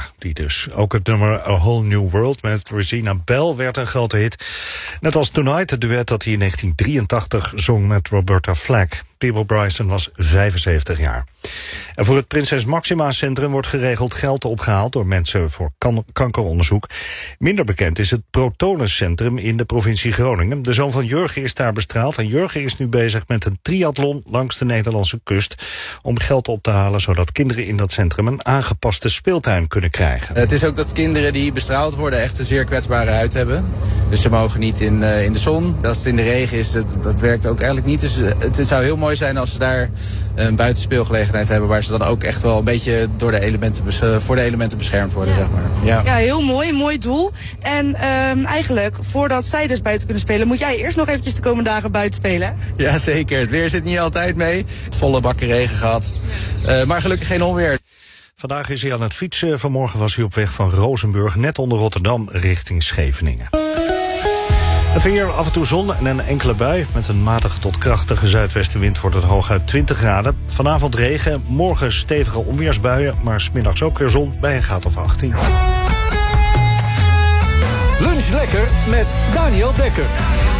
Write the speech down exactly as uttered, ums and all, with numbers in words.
Ja, die dus. Ook het nummer A Whole New World met Regina Bell werd een grote hit. Net als Tonight, het duet dat hij in negentien drieëntachtig zong met Roberta Flack. Peeble Bryson was vijfenzeventig jaar. En voor het Prinses Maxima Centrum wordt geregeld geld opgehaald door mensen voor kan- kankeronderzoek. Minder bekend is het Protonus Centrum in de provincie Groningen. De zoon van Jurgen is daar bestraald en Jurgen is nu bezig met een triathlon langs de Nederlandse kust om geld op te halen zodat kinderen in dat centrum een aangepaste speeltuin kunnen krijgen. Het is ook dat kinderen die bestraald worden echt een zeer kwetsbare huid hebben. Dus ze mogen niet in, uh, in de zon. Als het in de regen is, dat, dat werkt ook eigenlijk niet. Dus het, het zou heel mooi zijn als ze daar een buitenspeelgelegenheid hebben waar ze dan ook echt wel een beetje door de elementen bes- voor de elementen beschermd worden, ja. zeg maar. Ja. ja, heel mooi, mooi doel. En um, eigenlijk, voordat zij dus buiten kunnen spelen, moet jij eerst nog eventjes de komende dagen buiten spelen. Ja, zeker. Het weer zit niet altijd mee. Volle bakken regen gehad. Uh, maar gelukkig geen onweer. Vandaag is hij aan het fietsen. Vanmorgen was hij op weg van Rozenburg, net onder Rotterdam, richting Scheveningen. Het weer, af en toe zon en een enkele bui. Met een matige tot krachtige zuidwestenwind wordt het hooguit twintig graden. Vanavond regen, morgen stevige onweersbuien, maar 's middags ook weer zon bij een graad of achttien. Lunch lekker met Daniel Dekker.